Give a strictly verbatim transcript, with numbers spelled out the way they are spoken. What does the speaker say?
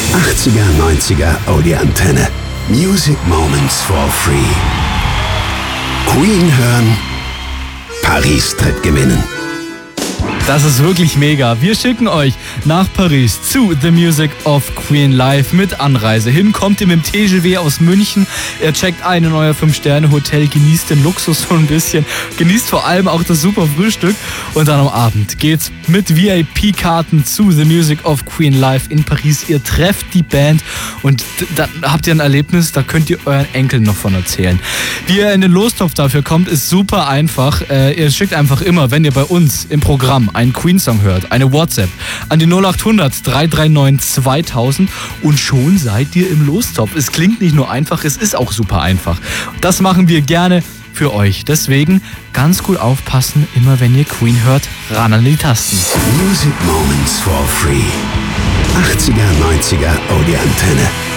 achtziger, neunziger, oh die Antenne. Music Moments for Free. Queen hören, Paris tritt gewinnen. Das ist wirklich mega. Wir schicken euch nach Paris zu The Music of Queen Live mit Anreise. Hin kommt ihr mit dem T G V aus München. Ihr checkt ein in euer fünf Sterne Hotel, genießt den Luxus so ein bisschen, genießt vor allem auch das super Frühstück. Und dann am Abend geht's mit V I P-Karten zu The Music of Queen Live in Paris. Ihr trefft die Band und dann habt ihr ein Erlebnis, da könnt ihr euren Enkeln noch von erzählen. Wie ihr in den Lostopf dafür kommt, ist super einfach. Äh, ihr schickt einfach immer, wenn ihr bei uns im Programm einen Queen-Song hört, eine WhatsApp an die null acht hundert, drei drei neun, zweitausend und schon seid ihr im Lostopf. Es klingt nicht nur einfach, es ist auch super einfach. Das machen wir gerne für euch. Deswegen ganz gut aufpassen, immer wenn ihr Queen hört, ran an die Tasten. Music Moments for Free. achtziger, neunziger, oh die Antenne.